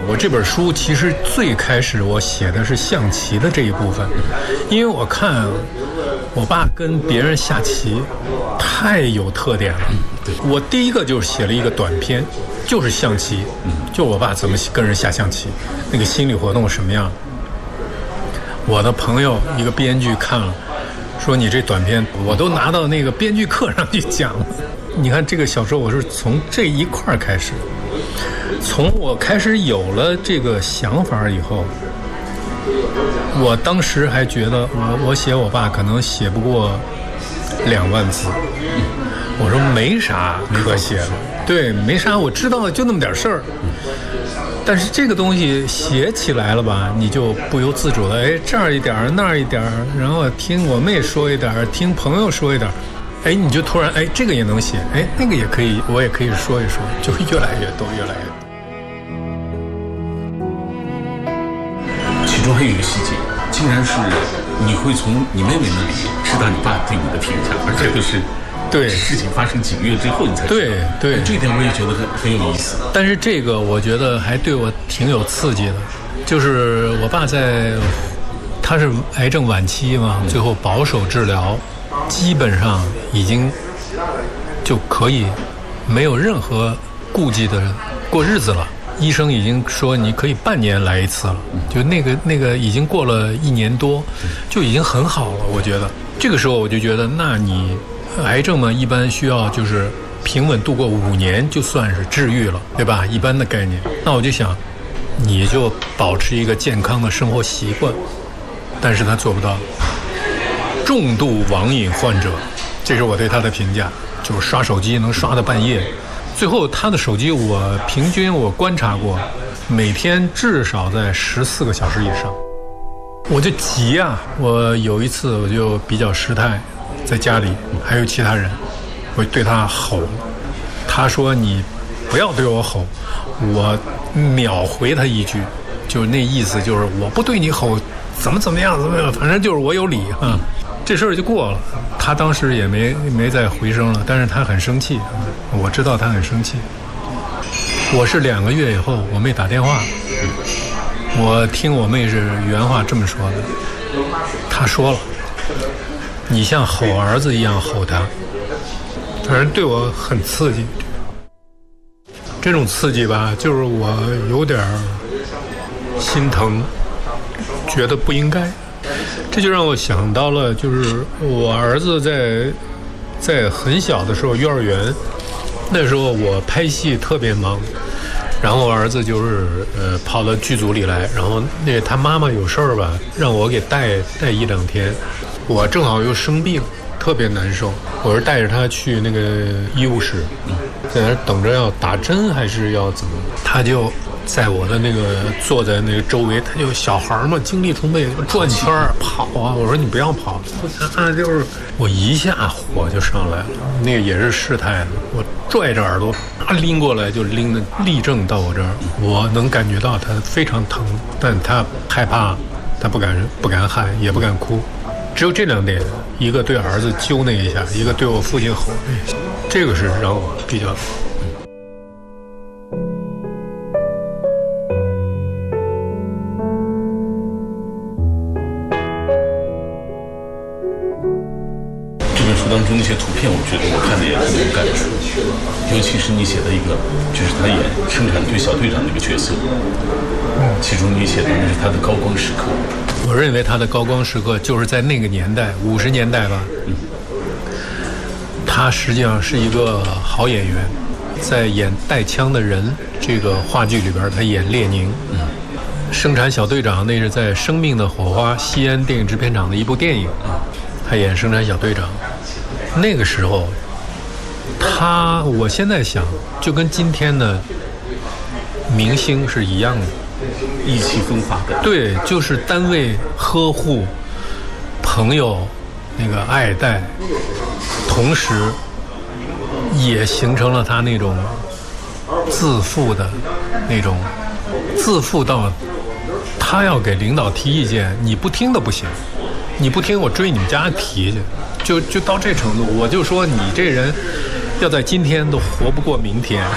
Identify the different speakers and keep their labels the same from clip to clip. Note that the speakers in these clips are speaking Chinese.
Speaker 1: 我这本书其实最开始我写的是象棋的这一部分，因为我看我爸跟别人下棋太有特点了。我第一个就是写了一个短篇，就是象棋，就我爸怎么跟人下象棋，那个心理活动什么样。我的朋友一个编剧看了，说你这短篇我都拿到那个编剧课上去讲了。你看这个小说我是从这一块开始，从我开始有了这个想法以后，我当时还觉得我写我爸可能写不过2万字，我说没啥可写的，对，没啥，我知道就那么点事儿。但是这个东西写起来了吧，你就不由自主的，哎，这儿一点儿那儿一点儿，然后听我妹说一点儿，听朋友说一点儿，哎，你就突然哎，这个也能写，哎，那个也可以，我也可以说一说，就越来越多，越来越多。
Speaker 2: 其中还有一个细节，竟然是你会从你妹妹那里知道你爸对你的评价，而且都是
Speaker 1: 对
Speaker 2: 事情发生几个月之后你才知道。
Speaker 1: 对对，
Speaker 2: 这一点我也觉得很有意思。
Speaker 1: 但是这个我觉得还对我挺有刺激的，就是我爸他是癌症晚期嘛，最后保守治疗，基本上已经就可以没有任何顾忌的过日子了。医生已经说你可以半年来一次了，就那个已经过了1年多，就已经很好了。我觉得这个时候我就觉得，那你癌症嘛，一般需要就是平稳度过5年就算是治愈了，对吧？一般的概念。那我就想，你就保持一个健康的生活习惯，但是他做不到。重度网瘾患者，这是我对他的评价，就是刷手机能刷到半夜。最后他的手机平均我观察过，每天至少在14个小时以上。我就急啊！我有一次我就比较失态，在家里还有其他人，我对他吼，他说你不要对我吼，我秒回他一句，就那意思就是我不对你吼，怎么样，反正就是我有理啊。这事儿就过了，他当时也没再回声了，但是他很生气，我知道他很生气。我是2个月以后，我妹打电话，我听我妹是原话这么说的，她说了，你像吼儿子一样吼他，反正对我很刺激。这种刺激吧，就是我有点心疼，觉得不应该。这就让我想到了，就是我儿子在很小的时候，幼儿园那时候我拍戏特别忙，然后我儿子就是跑到剧组里来，然后他妈妈有事儿吧，让我给带1-2天，我正好又生病，特别难受，我是带着他去那个医务室，在那等着要打针还是要怎么，他就在我的那个坐在那个周围，他就小孩嘛，精力充沛，转圈跑啊。我说你不要跑，他就是我一下火就上来了，那个也是事态的，我拽着耳朵拎过来，就拎的立正到我这儿，我能感觉到他非常疼，但他害怕，他不敢喊，也不敢哭，只有这2点，一个对儿子揪那一下，一个对我父亲吼那一下，这个是让我比较。
Speaker 2: 当中那些图片，我觉得我看的也很有感触，尤其是你写的一个，就是他演生产队小队长那个角色，其中你写的那是他的高光时刻。我
Speaker 1: 认为他的高光时刻就是在那个年代，50年代吧。他实际上是一个好演员，在演带枪的人这个话剧里边，他演列宁。生产小队长那是在《生命的火花》西安电影制片厂的一部电影，他演生产小队长。那个时候我现在想就跟今天的明星是一样的，
Speaker 2: 意气风发的。
Speaker 1: 对，就是单位呵护，朋友那个爱戴，同时也形成了他那种自负的那种，自负到他要给领导提意见，你不听都不行，你不听我追你们家提去，就到这程度。我就说你这人要在今天都活不过明天。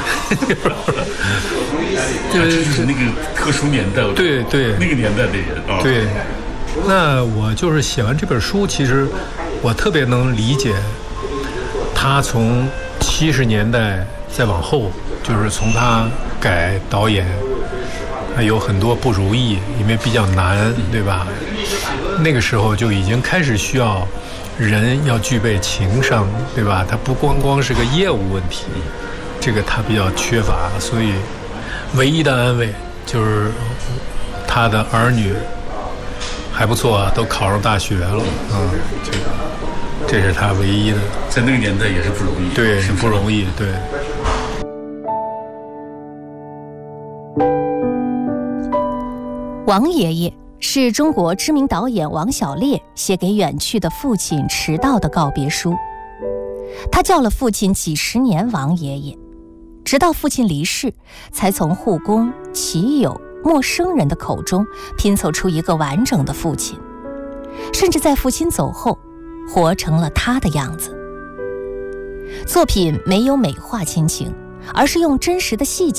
Speaker 2: 就是那个特殊年代，
Speaker 1: 对对，
Speaker 2: 那个年代的人啊。
Speaker 1: 对，那我就是写完这本书，其实我特别能理解他从70年代再往后，就是从他改导演，有很多不如意，因为比较难，对吧？那个时候就已经开始需要人要具备情商，对吧？他不光是个业务问题，这个他比较缺乏，所以唯一的安慰就是他的儿女还不错啊，都考上大学了，这是他唯一的。
Speaker 2: 在那个年代也是不容易，
Speaker 1: 对，不容易，对。
Speaker 3: 王爷爷是中国知名导演王小烈写给远去的父亲迟到的告别书。他叫了父亲几十年王爷爷，直到父亲离世，才从护工、骑友、陌生人的口中拼凑出一个完整的父亲，甚至在父亲走后，活成了他的样子。作品没有美化亲情，而是用真实的细节